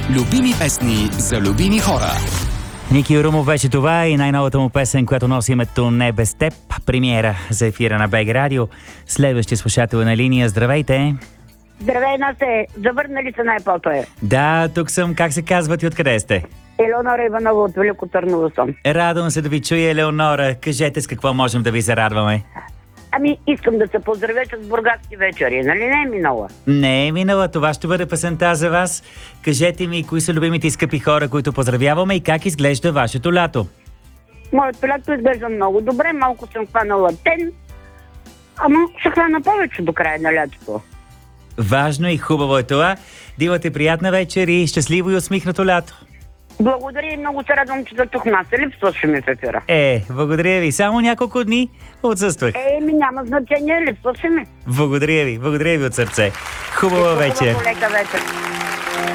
Любими песни за любими хора. Ники Юрумов беше това и най-новата му песен, която носи името "Не без теб", премиера за ефира на БГ Радио. Следващия слушател на линия. Здравейте! Здравей, Насе! Завърнали се най-пото е. Да, тук съм. Как се казват и откъде сте? Елеонора Иванова от Велико Търново съм. Радвам се да ви чуя, Елеонора. Кажете с какво можем да ви зарадваме. Ами, искам да се поздравя с бургаски вечери. Нали не е минала? Не е минала. Това ще бъде песента за вас. Кажете ми, кои са любимите и скъпи хора, които поздравяваме и как изглежда вашето лято? Моето лято изглежда много добре. Малко съм хванала тен. Ама ще хвана повече до края на лятото. Важно и хубаво е това. Да имате приятна вечер и щастливо и усмихнато лято. Благодаря и много се радвам, че зато Насе липсваше ми в ефира. Благодаря ви. Само няколко дни отсъствах. Ми няма значение, липсваше ми. Благодаря ви от сърце. Хубава вечер. Лека вечер.